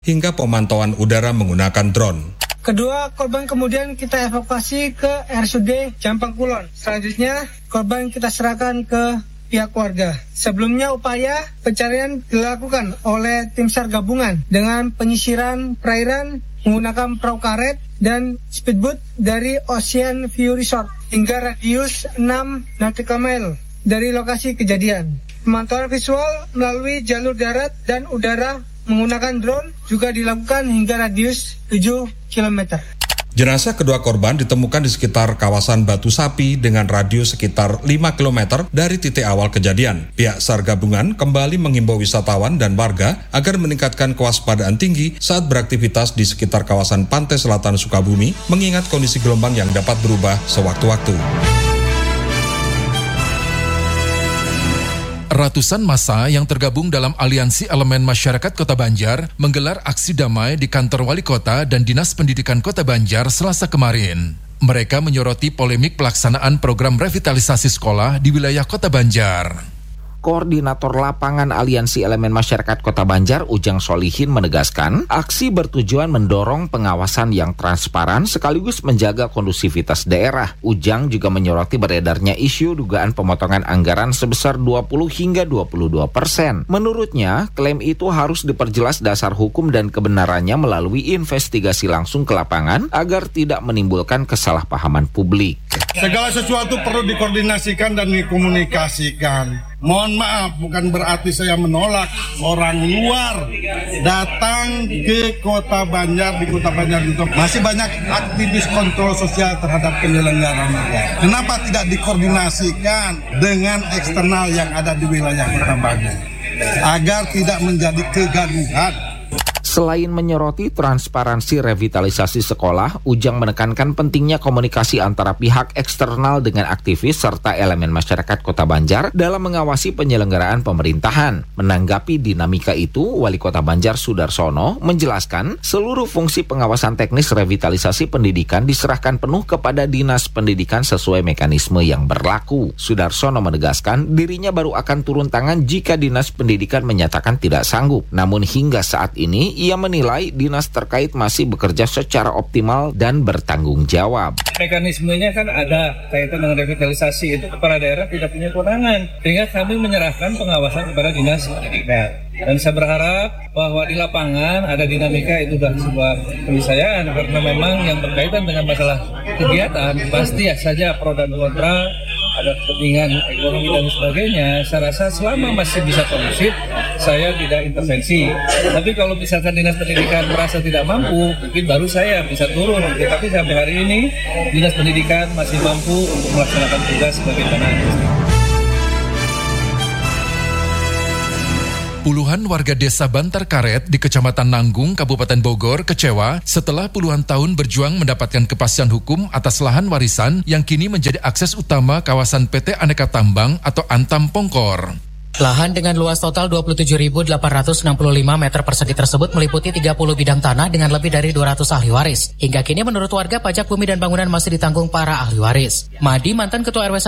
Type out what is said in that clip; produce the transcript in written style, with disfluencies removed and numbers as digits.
hingga pemantauan udara menggunakan drone. Kedua korban kemudian kita evakuasi ke RSUD Jampang Kulon. Selanjutnya korban kita serahkan ke pihak keluarga. Sebelumnya upaya pencarian dilakukan oleh tim SAR gabungan dengan penyisiran perairan menggunakan perahu karet dan speedboat dari Ocean View Resort hingga radius 6 nautical mile dari lokasi kejadian. Pemantauan visual melalui jalur darat dan udara menggunakan drone juga dilakukan hingga radius 7 km. Jenazah kedua korban ditemukan di sekitar kawasan Batu Sapi dengan radius sekitar 5 km dari titik awal kejadian. Pihak SAR gabungan kembali menghimbau wisatawan dan warga agar meningkatkan kewaspadaan tinggi saat beraktivitas di sekitar kawasan pantai selatan Sukabumi, mengingat kondisi gelombang yang dapat berubah sewaktu-waktu. Ratusan massa yang tergabung dalam Aliansi Elemen Masyarakat Kota Banjar menggelar aksi damai di kantor Wali Kota dan Dinas Pendidikan Kota Banjar Selasa kemarin. Mereka menyoroti polemik pelaksanaan program revitalisasi sekolah di wilayah Kota Banjar. Koordinator Lapangan Aliansi Elemen Masyarakat Kota Banjar, Ujang Solihin, menegaskan aksi bertujuan mendorong pengawasan yang transparan sekaligus menjaga kondusivitas daerah. Ujang juga menyoroti beredarnya isu dugaan pemotongan anggaran sebesar 20 hingga 22%. Menurutnya, klaim itu harus diperjelas dasar hukum dan kebenarannya melalui investigasi langsung ke lapangan agar tidak menimbulkan kesalahpahaman publik. Segala sesuatu perlu dikoordinasikan dan dikomunikasikan. Mohon maaf, bukan berarti saya menolak orang luar datang ke Kota Banjar, di Kota Banjar itu masih banyak aktivis kontrol sosial terhadap penyelenggaraan negara. Kenapa tidak dikoordinasikan dengan eksternal yang ada di wilayah Kota Banjar agar tidak menjadi kegaduhan? Selain menyoroti transparansi revitalisasi sekolah, Ujang menekankan pentingnya komunikasi antara pihak eksternal dengan aktivis serta elemen masyarakat Kota Banjar dalam mengawasi penyelenggaraan pemerintahan. Menanggapi dinamika itu, Wali Kota Banjar Sudarsono menjelaskan seluruh fungsi pengawasan teknis revitalisasi pendidikan diserahkan penuh kepada Dinas Pendidikan sesuai mekanisme yang berlaku. Sudarsono menegaskan dirinya baru akan turun tangan jika Dinas Pendidikan menyatakan tidak sanggup. Namun hingga saat ini, ia menilai dinas terkait masih bekerja secara optimal dan bertanggung jawab. Mekanismenya kan ada kaitan dengan revitalisasi, itu kepala daerah tidak punya kewenangan, sehingga kami menyerahkan pengawasan kepada dinas pendidikan. Dan saya berharap bahwa di lapangan ada dinamika, itu sudah sebuah keniscayaan, karena memang yang berkaitan dengan masalah kegiatan pasti saja pro dan kontra, ada kepentingan ekonomi dan sebagainya. Saya rasa selama masih bisa kondusif, saya tidak intervensi. Tapi kalau misalkan Dinas Pendidikan merasa tidak mampu, mungkin baru saya bisa turun. Tapi sampai hari ini Dinas Pendidikan masih mampu untuk melaksanakan tugas sebagaimana. Puluhan warga desa Bantar Karet di Kecamatan Nanggung, Kabupaten Bogor kecewa setelah puluhan tahun berjuang mendapatkan kepastian hukum atas lahan warisan yang kini menjadi akses utama kawasan PT Aneka Tambang atau Antam Pongkor. Lahan dengan luas total 27.865 meter persegi tersebut meliputi 30 bidang tanah dengan lebih dari 200 ahli waris. Hingga kini menurut warga, pajak bumi dan bangunan masih ditanggung para ahli waris. Madi, mantan Ketua RW 1